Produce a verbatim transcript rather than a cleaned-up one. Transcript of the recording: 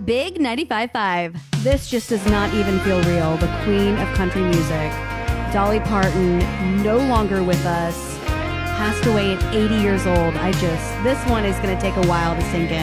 Big ninety-five point five. This just does not even feel real. The queen of country music, Dolly Parton, no longer with us, passed away at eighty years old. I just, this one is going to take a while to sink in.